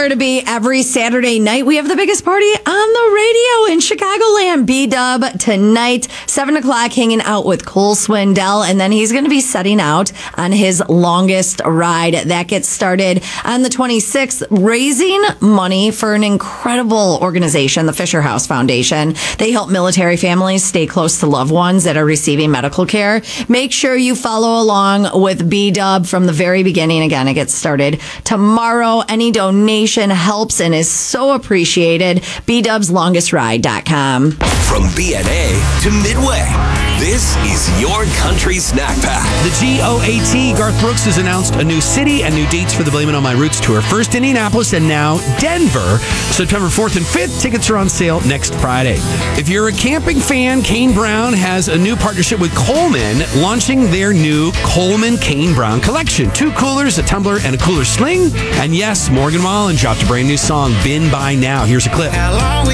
where to be every Saturday night. We have the biggest party on the radio in Chicagoland. B-Dub tonight, 7 o'clock, hanging out with Cole Swindell. And then he's going to be setting out on his longest ride. That gets started on the 26th, raising money for an incredible organization, the Fisher House Foundation. They help military families stay close to loved ones that are receiving medical care. Make sure you follow along with B-Dub from the very beginning. Again, it gets started tomorrow. Any donation helps and is so appreciated. BDubsLongestRide.com. From BNA to Midway, this is your country snack pack. The GOAT, Garth Brooks, has announced a new city and new dates for the Blame It On My Roots tour. First Indianapolis and now Denver. September 4th and 5th. Tickets are on sale next Friday. If you're a camping fan, Kane Brown has a new partnership with Coleman, launching their new Coleman Kane Brown collection. 2 coolers, a tumbler, and a cooler sling. And yes, Morgan Wallen dropped a brand new song, Been By Now. Here's a clip. How long we